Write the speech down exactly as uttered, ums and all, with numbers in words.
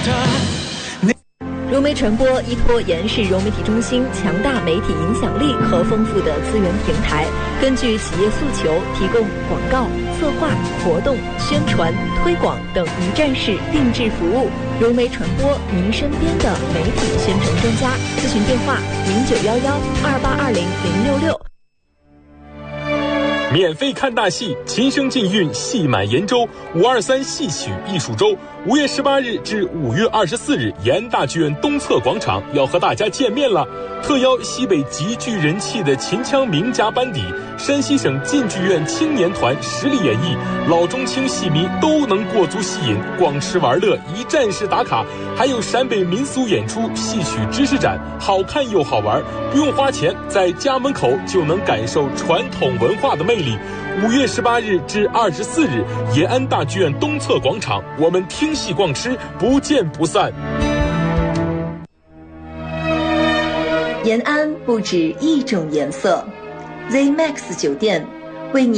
融媒传播依托延世融媒体中心强大媒体影响力和丰富的资源平台，根据企业诉求提供广告、策划、活动、宣传、推广等一站式定制服务。融媒传播，您身边的媒体宣传专家。咨询电话：零九幺幺二八二零零六六。 免费看大戏，琴声尽韵，戏满延州。五二三戏曲艺术周，五月十八日至五月二十四日，延安大剧院东侧广场要和大家见面了。特邀西北极具人气的秦腔名家班底，山西省晋剧院青年团实力演绎，老中青戏迷都能过足戏瘾，逛吃玩乐，一站式打卡。还有陕北民俗演出、戏曲知识展，好看又好玩，不用花钱，在家门口就能感受传统文化的魅力。五月十八日至二十四日，延安大剧院东侧广场，我们听戏逛吃，不见不散。 延安不止一种颜色 ，Z Max 酒店为你